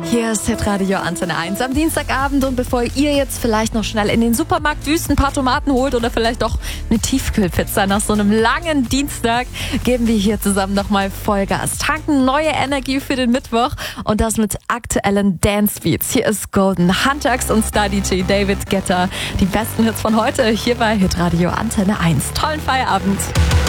Hier ist Hitradio Antenne 1 am Dienstagabend und bevor ihr jetzt vielleicht noch schnell in den Supermarkt düst, ein paar Tomaten holt oder vielleicht doch eine Tiefkühlpizza nach so einem langen Dienstag, geben wir hier zusammen nochmal Vollgas. Tanken neue Energie für den Mittwoch und das mit aktuellen Dance Beats. Hier ist Golden, Huntax und Star-DJ David Guetta. Die besten Hits von heute hier bei Hitradio Antenne 1. Tollen Feierabend.